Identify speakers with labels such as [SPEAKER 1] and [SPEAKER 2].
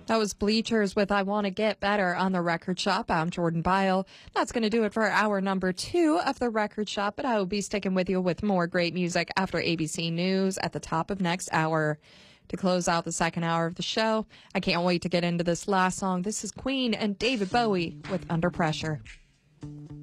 [SPEAKER 1] That was Bleachers with I Want to Get Better on the Record Shop. I'm Jordan Byle. That's going to do it for hour number 2 of the Record Shop, but I will be sticking with you with more great music after ABC News at the top of next hour. To close out the second hour of the show, I can't wait to get into this last song. This is Queen and David Bowie with Under Pressure.